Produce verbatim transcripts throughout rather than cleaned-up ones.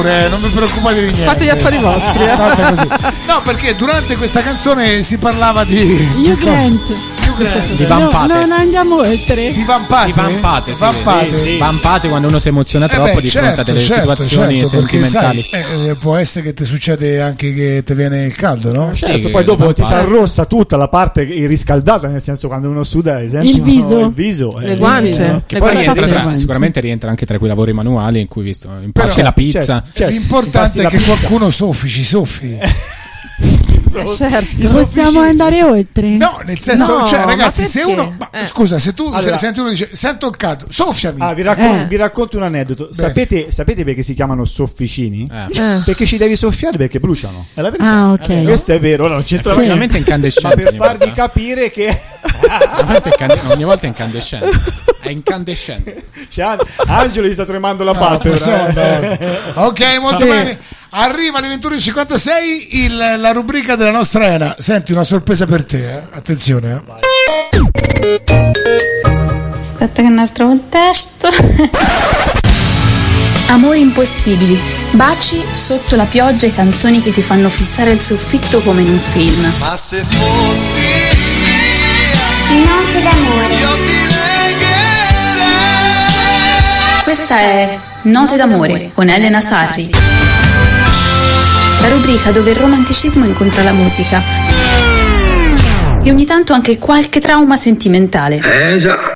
Non vi preoccupate di niente. Fate gli affari vostri. Eh. Fate così. No, perché durante questa canzone si parlava di Hugh Grant. Di vampate. No, non andiamo oltre. Di vampate. Di vampate, sì. Vampate. Sì, sì. Vampate quando uno si emoziona troppo, eh beh, di certo, fronte a delle certo, situazioni certo, sentimentali. Perché, sai, eh, può essere che ti succede anche che ti viene il caldo, no? Certo, Sì, poi dopo vampate. ti si arrossa tutta la parte riscaldata, nel senso quando uno suda, ad esempio, Il viso. no, il viso Le eh, guance. no? Che Le poi guance rientra fatte. tra, sicuramente rientra anche tra quei lavori manuali in cui visto impasti Però, la pizza. certo, certo. L'importante è Impasti che la pizza. qualcuno soffici, soffi. Eh, certo. Ti soffici. Possiamo andare oltre? No, nel senso, No, cioè, ma ragazzi, se perché? uno. Ma, Eh. scusa, se tu Allora- se, senti uno dice sento il caldo, soffiami. Ah, vi, raccon- Eh. vi racconto un aneddoto. Sapete, sapete perché si chiamano sofficini? Eh. Eh. Perché ci devi soffiare perché bruciano. È la verità. Ah, ok. Questo è vero, non c'entra Effettivamente niente. Ma incandescente. per ogni farvi volta. capire che Veramente incande- ogni volta è incandescente. È incandescente. C'è An- Angelo gli sta tremando la No, palpebra. possiamo eh. andare. Ok, molto Sì. bene. Arriva alle ventuno e cinquantasei il, la rubrica della nostra Ena. Senti, una sorpresa per te, eh? Attenzione. Eh? Aspetta che un altro col testo. Amori impossibili, baci sotto la pioggia e canzoni che ti fanno fissare il soffitto come in un film. Ma se fossi Note d'amore. io ti legherei. Questa è Note d'amore con Elena Sarri. La rubrica dove il romanticismo incontra la musica e ogni tanto anche qualche trauma sentimentale. Eh già.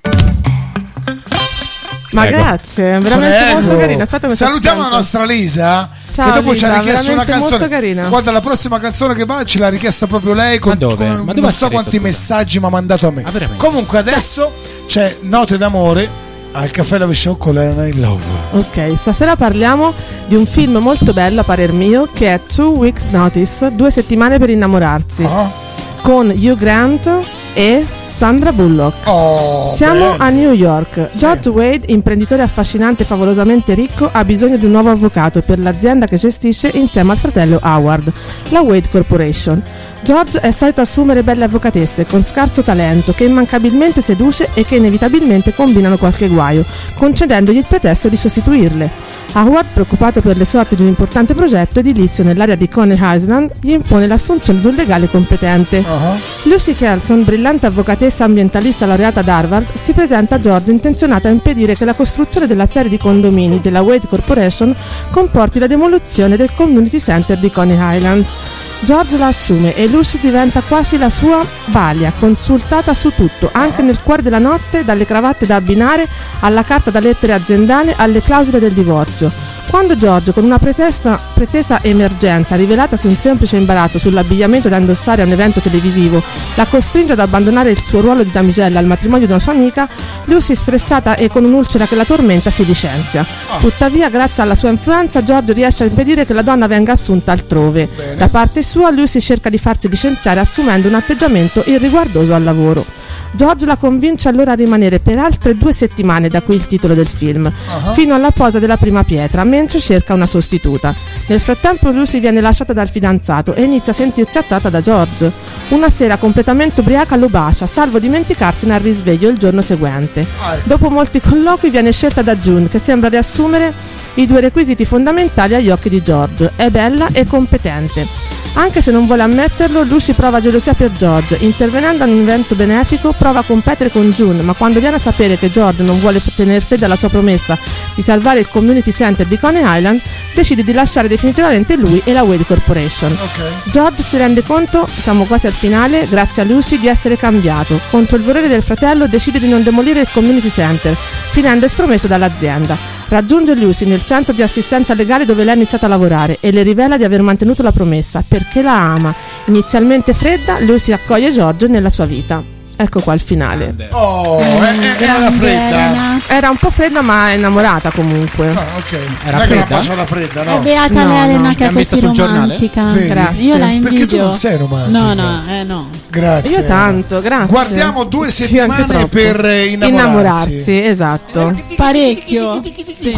Ma Prego. grazie, veramente Prego. molto carina. Aspetta, mi Salutiamo la spento. nostra Lisa. Ciao, che dopo Lisa, ci ha richiesto una veramente canzone. molto carina. Guarda, la prossima canzone che va ce l'ha richiesta proprio lei. Con, Ma dove? con- Ma dove non ha so scritto, quanti scusa? messaggi mi ha mandato a me. Ah, veramente? Comunque, adesso c'è Note d'amore al Caffè Love Show con Elena in Love. Ok, stasera parliamo di un film molto bello a parer mio che è Two Weeks Notice, due settimane per innamorarsi, Ah. con Hugh Grant e Sandra Bullock. Oh, Siamo bello. a New York. George Wade, imprenditore affascinante e favolosamente ricco, ha bisogno di un nuovo avvocato per l'azienda che gestisce insieme al fratello Howard, la Wade Corporation. George è solito assumere belle avvocatesse con scarso talento che immancabilmente seduce e che inevitabilmente combinano qualche guaio, concedendogli il pretesto di sostituirle. Howard, preoccupato per le sorti di un importante progetto edilizio nell'area di Coney Island, gli impone l'assunzione di un legale competente. Ah. Lucy Kelson, brillante avvocatessa ambientalista laureata ad Harvard, si presenta a George intenzionata a impedire che la costruzione della serie di condomini della Wade Corporation comporti la demolizione del community center di Coney Island. George la assume e Lucy diventa quasi la sua balia, consultata su tutto, anche nel cuore della notte, dalle cravatte da abbinare alla carta da lettere aziendale alle clausole del divorzio. Quando George, con una pretesa, pretesa emergenza, rivelatasi un semplice imbarazzo sull'abbigliamento da indossare a un evento televisivo, la costringe ad abbandonare il suo ruolo di damigella al matrimonio di una sua amica, Lucy, stressata e con un'ulcera che la tormenta, si licenzia. Tuttavia, grazie alla sua influenza, George riesce a impedire che la donna venga assunta altrove. Da parte sua, Lucy cerca di farsi licenziare assumendo un atteggiamento irriguardoso al lavoro. George la convince allora a rimanere per altre due settimane, da qui il titolo del film, Uh-huh. fino alla posa della prima pietra, mentre cerca una sostituta. Nel frattempo Lucy viene lasciata dal fidanzato e inizia a sentirsi attratta da George. Una sera, completamente ubriaca, lo bacia, salvo dimenticarsene al risveglio il giorno seguente. Ah, ecco. Dopo molti colloqui viene scelta da June, che sembra riassumere i due requisiti fondamentali agli occhi di George: è bella e competente. Anche se non vuole ammetterlo, Lucy prova gelosia per George. Intervenendo in un evento benefico, prova a competere con June, ma quando viene a sapere che George non vuole f- tenere fede alla sua promessa di salvare il community center di Coney Island, decide di lasciare definitivamente lui e la Wade Corporation. Ok. George si rende conto, siamo quasi al finale, grazie a Lucy, di essere cambiato. Contro il volere del fratello decide di non demolire il community center, finendo estromesso dall'azienda. Raggiunge Lucy nel centro di assistenza legale dove lei ha iniziato a lavorare e le rivela di aver mantenuto la promessa perché la ama. Inizialmente fredda, Lucy accoglie George nella sua vita. Ecco qua il finale. Oh, è- è- era fredda. Era un po' fredda ma è innamorata comunque. No, ok. Era non è che fredda? una baciata fredda, È no? beata No, l'Elena no. che è L'hanno vista così sul giornale? romantica. Vedi? Grazie. Io la Perché tu invidio. non sei romantica. No, no, eh no. Grazie. Io tanto, grazie. Guardiamo due Sì, anche settimane troppo. per eh, innamorarsi. Innamorarsi, esatto. Parecchio. Sì.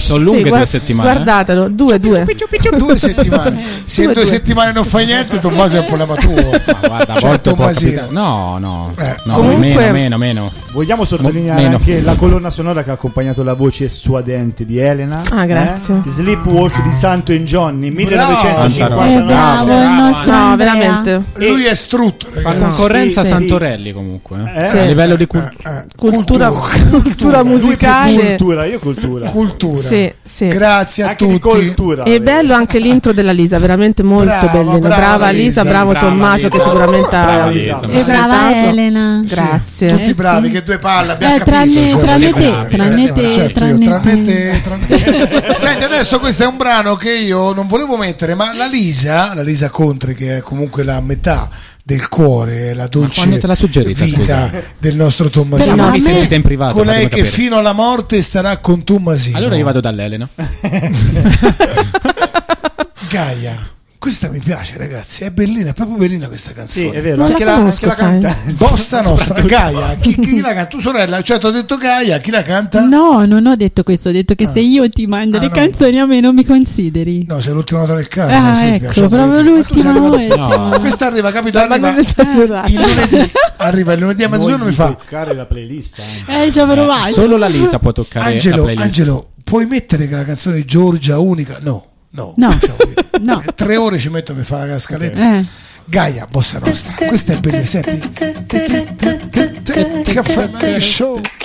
Sono lunghe Sì, due guard- settimane. Guardatelo, due, due. Due settimane. Se in Due, due due. settimane non fai niente, Tommaso è un problema tuo. Ma guarda, a Cioè, volte può Tommasino. capitare. No, no, Eh, no, comunque- meno, meno, meno. Vogliamo sottolineare Meno. anche la colonna sonora che ha accompagnato la voce suadente di Elena. Ah, grazie. Eh? Sleepwalk di Santo in Johnny, È millenovecentocinquantanove. Bravo. bravo il Bravo. nostro No, Andrea. veramente. Lui è strutto, Fa ragazzi. concorrenza sì, a sì. Santorelli comunque. eh. Eh? A livello di cul- Eh, eh, Cultura, cultura Lui più musicale. cultura, io cultura. Cultura. Sì, sì. Grazie a Anche di tutti. cultura. E bello anche l'intro della Lisa, veramente molto Brava, bellino. brava Brava Lisa, Lisa, bravo brava Tommaso Lisa. che sicuramente ha Brava Lisa. E presentato. brava Elena. Grazie. Tutti Eh, bravi, sì. che due palle abbiamo Eh, capito. tranne- cioè, tranne bravi, te, bravi. tranne Eh, te, certo, tranne io, te. tranne te, tranne te. Senti, adesso questo è un brano che io non volevo mettere, ma la Lisa, la Lisa Contri, che è comunque la metà del cuore, la dolce quando te l'ha suggerita, vita scusa? del nostro Però Tommasino. a Ma vi me- sentite in privato? Colei fatemi che capire. fino alla morte starà con Tommasino. Allora io vado dall'Elena. Gaia. Questa mi piace, ragazzi, è bellina, è proprio bellina questa canzone. Sì, è vero, Non anche la la, conosco, anche la sai. canta. Bossa nostra, Gaia, chi, chi la canta? Tu sorella, cioè ti ho detto Gaia, chi la canta? No, non ho detto questo, ho detto che Ah. se io ti mando Ah, le no. canzone a me non mi consideri. No, sei l'ultima nota del carro. Ah, Silvia, ecco, cioè, proprio volevo dire, ma tu sei l'ultima arrivata- volta. No. Questa arriva, capito? Ma Arriva non esagerare. il lunedì, arriva il lunedì a mezzogiorno e mi fa toccare la playlist. anche. Eh, ci ho provato. Solo la Lisa può toccare la Angelo, playlist. Angelo, puoi mettere che la canzone di Giorgia unica? No, no, No. diciamo io. No. Eh, Tre ore ci metto per fare la scaletta. Eh. Gaia, bossa nostra, questa è bellissima. Senti, caffè Night Show.